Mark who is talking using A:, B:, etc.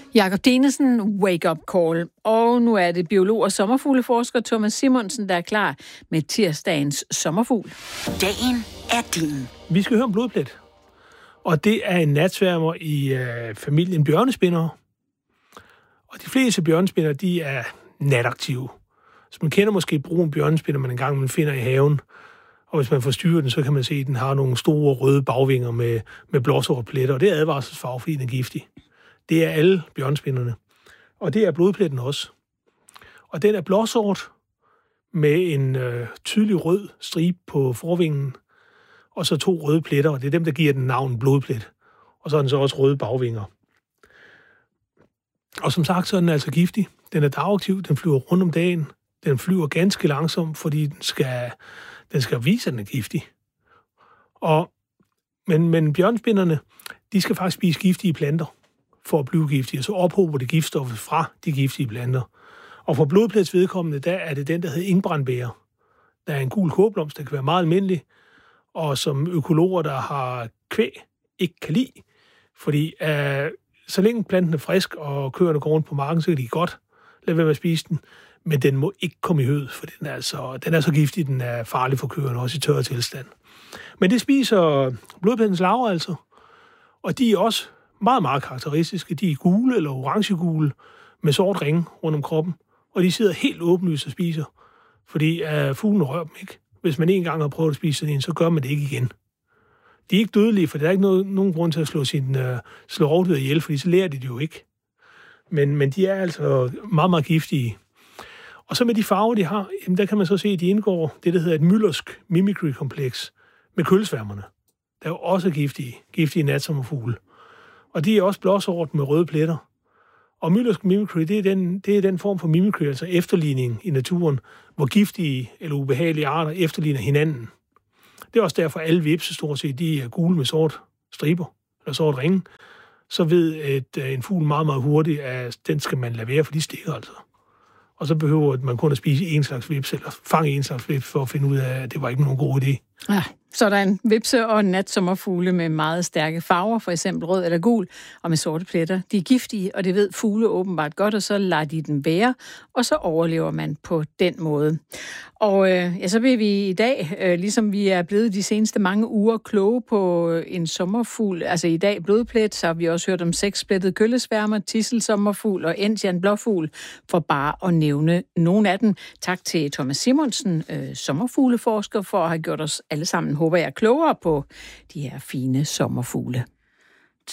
A: Jakob Dinesen, Wake Up Call. Og nu er det biolog og sommerfugleforsker Thomas Simonsen, der er klar med tirsdagens sommerfugl.
B: Dagen er din.
C: Vi skal høre om blodplet. Og det er en natsværmer i familien bjørnespindere. Og de fleste bjørnespindere, de er nataktive. Så man kender måske brun bjørnespinder, man engang finder i haven. Og hvis man forstyrrer den, så kan man se, at den har nogle store røde bagvinger med blåsorte pletter. Og det er advarselsfarve, fordi den er giftig. Det er alle bjørnespinderne. Og det er blodpletten også. Og den er blåsort med en tydelig rød stribe på forvingen, og så 2 røde pletter, og det er dem, der giver den navn blodplet. Og så er den så også røde bagvinger. Og som sagt, så er den altså giftig. Den er dagaktiv, den flyver rundt om dagen. Den flyver ganske langsomt, fordi den skal vise, at den er giftig. Men bjørnespinderne, de skal faktisk spise giftige planter for at blive giftige, og så ophober det giftstoffer fra de giftige planter. Og for blodplets vedkommende, der er det den, der hedder engbrandbæger. Der er en gul kåblomst, der kan være meget almindelig, og som økologer, der har kvæg, ikke kan lide, fordi så længe planten er frisk, og køerne går rundt på marken, så kan de godt lade være med at spise den, men den må ikke komme i hød, for den er så giftig, den er farlig for køerne, også i tørre tilstand. Men det spiser blodplettens larver altså, og de er også meget, meget karakteristiske. De er gule eller orangegule med sort ringe rundt om kroppen, og de sidder helt åbenlyst og spiser, fordi fuglene rører dem ikke. Hvis man en gang har prøvet at spise sådan en, så gør man det ikke igen. De er ikke dødelige, for der er ikke nogen grund til at slå rovdyr ihjel, fordi så lærer de det jo ikke. Men de er altså meget, meget giftige. Og så med de farver, de har, jamen der kan man så se, at de indgår det, der hedder et müllersk mimicry-kompleks med kølsværmerne. Der er jo også giftige natsommerfugle. Og de er også blåsort med røde pletter. Og müllersk mimicry, det er den form for mimicry, altså efterligning i naturen, hvor giftige eller ubehagelige arter efterligner hinanden. Det er også derfor, alle vipse stort set, de er gule med sort striber, eller sort ringe. Så ved en fugl meget, meget hurtigt, at den skal man lade være, for de stikker altså. Og så behøver man kun at spise en slags vips, eller fange en slags vips, for at finde ud af, at det var ikke nogen god idé.
A: Ja, så der er en vipse og en natsommerfugle med meget stærke farver, for eksempel rød eller gul, og med sorte pletter. De er giftige, og det ved fugle åbenbart godt, og så lader de den være, og så overlever man på den måde. Og så vil vi i dag, ligesom vi er blevet de seneste mange uger, kloge på en sommerfugl. Altså i dag blodplet, så har vi også hørt om 6-splettet køllesværmer, tidselsommerfugl og Indian blåfugl, for bare at nævne nogle af dem. Tak til Thomas Simonsen, sommerfugleforsker, for at have gjort os alle sammen, håber jeg, klogere på de her fine sommerfugle.